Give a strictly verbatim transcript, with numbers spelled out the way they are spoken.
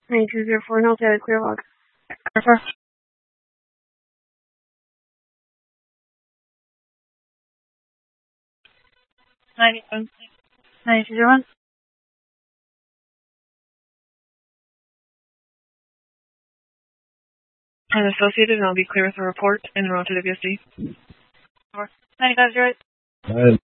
nine two zero four, no data, clear log. Confirm. ninety-one. ninety-two zero one. I'm associated and I'll be clear with the report and on to W S D. ninety-five zero eight.